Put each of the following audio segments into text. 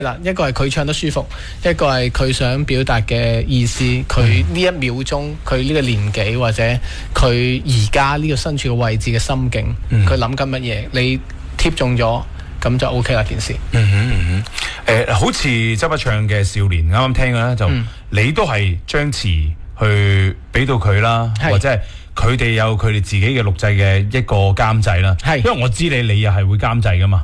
嗱，一個係佢唱得舒服，一個係佢想表達嘅意思。佢呢一秒鐘，佢呢個年紀或者佢而家呢個身處嘅位置嘅心境，佢諗緊乜嘢？你貼中咗，咁就 OK 啦件事。 好似周筆暢嘅少年啱啱聽嘅咧，就你都係將詞去俾到佢啦，或者係佢哋有佢哋自己嘅錄製嘅一個監製啦。因為我知你又係會監製噶嘛。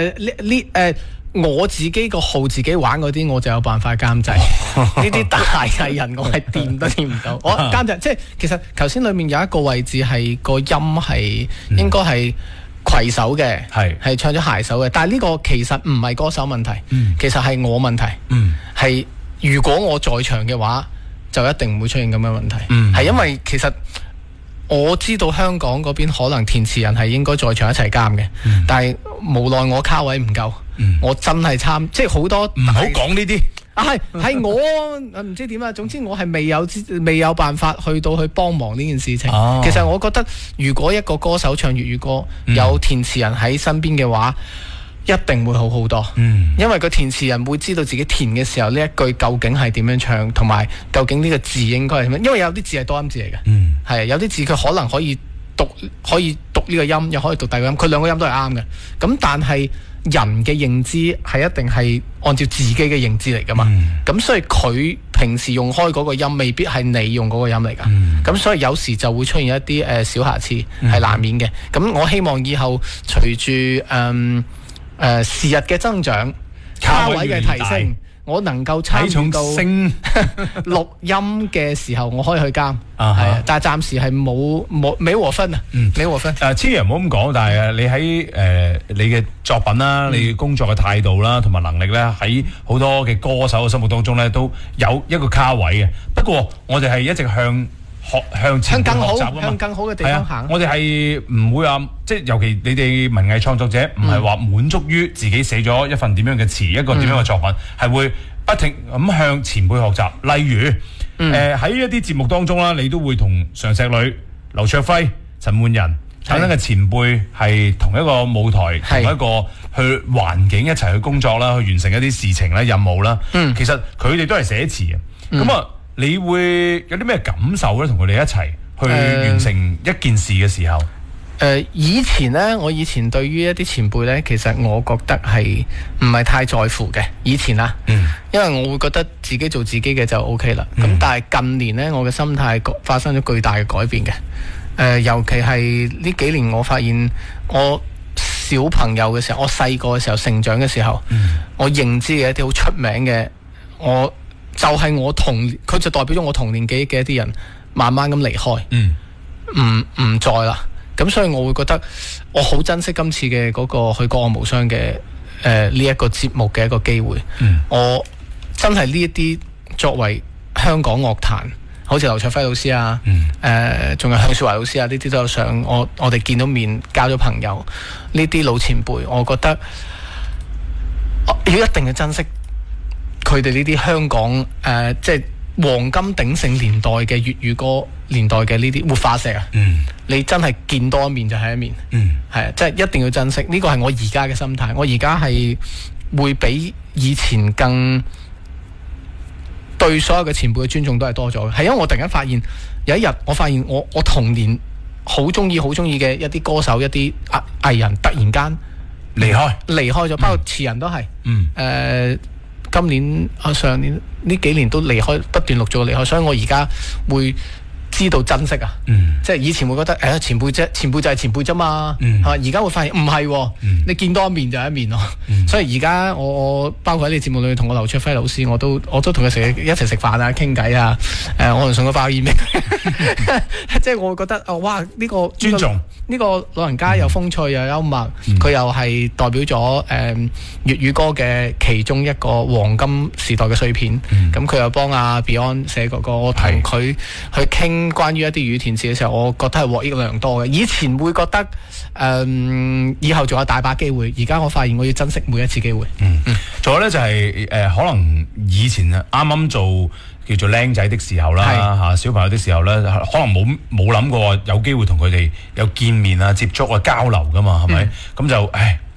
我自己個號自己玩嗰啲，我就有辦法監製。呢啲大藝人我係掂都掂唔到。我監製即係其實頭先裡面有一個位置係個音係應該係攜手嘅，係唱咗攜手嘅。但係呢個其實唔係歌手問題，其實係我問題。係如果我在場嘅話，就一定唔會出現咁嘅問題。係因為其實我知道香港嗰邊可能填詞人係應該在場一齊監嘅，但係無奈我卡位唔夠。我真係即係好多唔好講呢啲係我唔知點啊。總之我係未有辦法去幫忙呢件事情。其實我覺得如果一個歌手唱粵語歌，有填詞人喺身邊嘅話，一定會好好多。因為個填詞人會知道自己填嘅時候呢一句究竟係點樣唱，同埋究竟呢個字應該係點樣。因為有啲字係多音字嚟嘅，係有啲字佢可能可以讀呢個音，又可以讀第二個音，佢兩個音都係啱嘅。咁但係人嘅認知係一定係按照自己嘅認知嚟噶嘛，咁所以佢平時用開嗰個音未必係你用嗰個音嚟噶，咁所以有時就會出現一啲小瑕疵係難免嘅。咁我希望以後隨住時日嘅增長，卡位嘅提升，我能夠參與到錄音嘅時候，我可以去監，但係暫時係冇和分啊，冇和分。 千祈唔好咁講，但係你喺你嘅作品啦，你工作嘅態度啦，同埋能力咧，喺好多嘅歌手嘅心目當中咧，都有一個卡位嘅。不過我哋係一直向前學習啊嘛， 向更好嘅地方行。 我哋係唔會話，即係尤其你哋文藝創作者，唔係話滿足於自己寫咗一份點樣嘅詞，一個點樣嘅作品，係會不停咁向前輩學習。例如喺一啲節目當中啦，你都會同常石磊、劉卓輝、陳奐仁等等嘅前輩係同一個舞台，同一個去環境一齊去工作啦，去完成一啲事情啦、任務啦。其實佢哋都係寫詞嘅，咁你會有啲咩感受咧？同佢哋一齊去完成一件事嘅時候， 以前呢，我以前對於一啲前輩呢，其實我覺得係唔係太在乎嘅。以前啊，因為我會覺得自己做自己嘅就 OK 啦。咁但係近年呢，我嘅心態發生咗巨大嘅改變嘅。尤其係呢幾年，我發現我小朋友嘅時候，我細個嘅時候成長嘅時候，我認知嘅一啲好出名嘅，就係佢就代表咗我同年紀嘅一啲人，慢慢咁離開，唔再啦。咁所以我會覺得我好珍惜今次嘅嗰個去國外無雙嘅呢一個節目嘅一個機會。我真係呢一啲作為香港樂壇，好似劉卓輝老師啊，仲有向雪懷老師啊，呢啲都有上我哋見到面交咗朋友，呢啲老前輩，我覺得要一定要珍惜佢哋呢啲香港即係黃金鼎盛年代嘅粵語歌年代嘅呢啲活化石啊！你真係見多一面就係一面，係即係一定要珍惜。呢個係我而家嘅心態，我而家係會比以前更對所有嘅前輩嘅尊重都係多咗嘅。係因為我突然間發現有一日，我發現我童年好中意嘅一啲歌手、一啲藝人突然間離開咗，包括詞人都係今年上年呢幾年都離開，不斷陸續離開，所以我而家會知道珍惜啊！即係以前會覺得前輩就係前輩啫嘛，係嘛？而家會發現唔係，你見多一面就一面咯。所以而家我包括喺你節目裏面同我劉卓輝老師，我都同佢一齊食飯啊、傾偈啊。我仲送咗包煙俾佢，即係我會覺得哇！呢個尊重呢個老人家又風趣又幽默，佢又係代表咗粵語歌嘅其中一個黃金時代嘅碎片。咁佢又幫阿 Beyond 寫個歌，我同佢去傾關於一啲語填詞嘅時候，我覺得係獲益良多嘅。以前會覺得以後仲有大把機會，而家我發現我要珍惜每一次機會。 仲有咧就係可能以前啱啱做叫做僆仔的時候啦，小朋友的時候咧，可能冇諗過有機會同佢哋有見面啊、接觸啊、交流噶嘛，係咪？咁就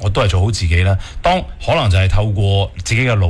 我都係做好自己啦。當可能就係透過自己嘅努